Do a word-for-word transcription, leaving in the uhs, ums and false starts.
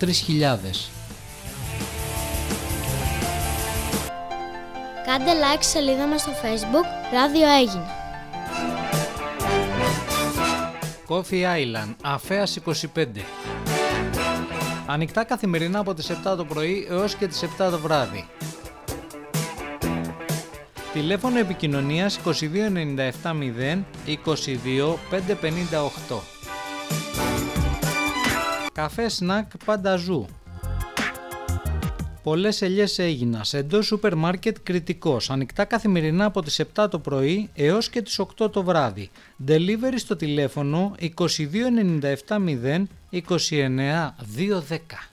τρεις χιλιάδες. Κάντε like στη σελίδα μας στο Facebook Ράδιο Έγινε. Coffee Island, Αφέας είκοσι πέντε. Ανοιχτά καθημερινά από τις επτά το πρωί έως και τις επτά το βράδυ. Τηλέφωνο επικοινωνίας είκοσι δύο ενενήντα επτά μηδέν είκοσι δύο πεντακόσια πενήντα οκτώ. Καφέ σνακ Πανταζού. Πολλές ελιές Αίγινας, εντός σούπερ μάρκετ Κρητικός, ανοιχτά καθημερινά από τις επτά το πρωί έως και τις οκτώ το βράδυ. Delivery στο τηλέφωνο είκοσι δύο ενενήντα επτά μηδέν είκοσι εννέα διακόσια δέκα.